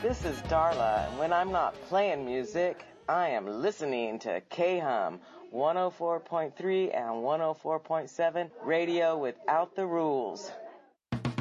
This is Darla, and when I'm not playing music, I am listening to K-Hum 104.3 and 104.7 radio without the rules.